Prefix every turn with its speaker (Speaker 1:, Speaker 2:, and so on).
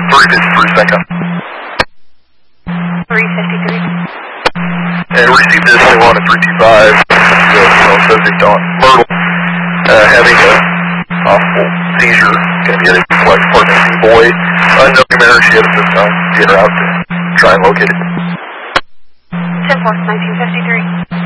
Speaker 1: 353 second.
Speaker 2: 353.
Speaker 1: And received this they want a 325. The subject on Myrtle having a possible seizure. Going to be a flight pregnancy boy. Unknown marriage yet at this time. Get her out to try and locate it.
Speaker 2: 10-4, 1953.